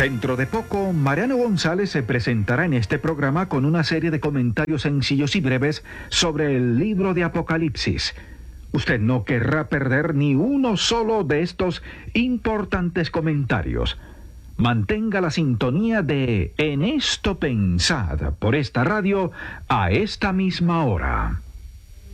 Dentro de poco, Mariano González se presentará en este programa con una serie de comentarios sencillos y breves sobre el libro de Apocalipsis. Usted no querrá perder ni uno solo de estos importantes comentarios. Mantenga la sintonía de En esto pensad por esta radio a esta misma hora.